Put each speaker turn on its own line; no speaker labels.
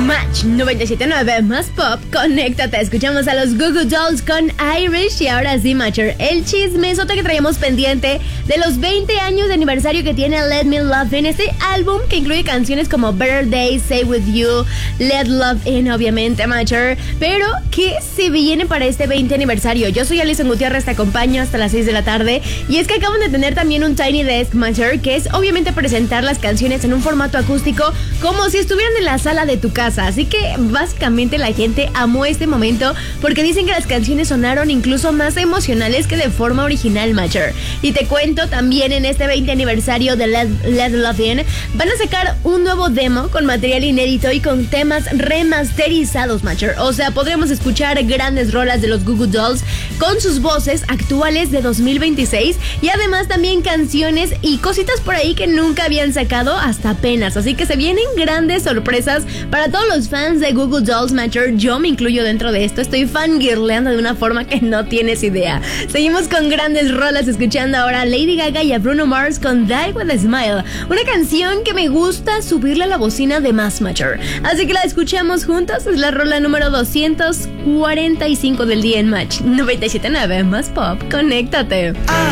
Match 97.9 más pop, conéctate. Escuchamos a los Goo Goo Dolls con Irish. Y ahora sí, Matcher, el chismesote que traíamos pendiente de los 20 años de aniversario que tiene Let Me Love In, este álbum que incluye canciones como Better Days, Stay With You, Let Love In, obviamente, Matcher. Pero, ¿qué se viene para este 20 aniversario? Yo soy Alison Gutiérrez, te acompaño hasta las 6 de la tarde. Y es que acaban de tener también un Tiny Desk, Matcher, que es obviamente presentar las canciones en un formato acústico como si estuvieran en la sala de tu casa. Así que básicamente la gente amó este momento porque dicen que las canciones sonaron incluso más emocionales que de forma original, Matcher. Y te cuento también, en este 20 aniversario de Let Love In van a sacar un nuevo demo con material inédito y con temas remasterizados, Matcher. O sea, podremos escuchar grandes rolas de los Goo Goo Dolls con sus voces actuales de 2026 y además también canciones y cositas por ahí que nunca habían sacado hasta apenas. Así que se vienen grandes sorpresas para todos los fans de Goo Goo Dolls, Matcher. Yo me incluyo dentro de esto. Estoy fangirleando de una forma que no tienes idea. Seguimos con grandes rolas, escuchando ahora a Lady Gaga y a Bruno Mars con Die With A Smile, una canción que me gusta subirle a la bocina de más, Matcher. Así que la escuchamos juntos. Es la rola número 245 del día en Match 97.9 más pop. Conéctate.